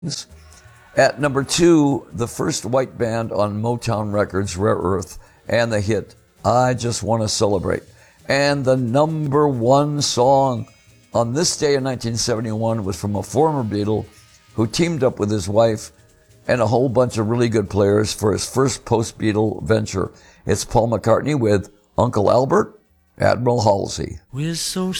At number 2, the first white band on Motown Records, Rare Earth, and the hit I Just Want to Celebrate. And the number 1 song on this day in 1971 was from a former Beatle who teamed up with his wife and a whole bunch of really good players for his first post-Beatle venture. It's Paul McCartney with Uncle Albert, Admiral Halsey. We're so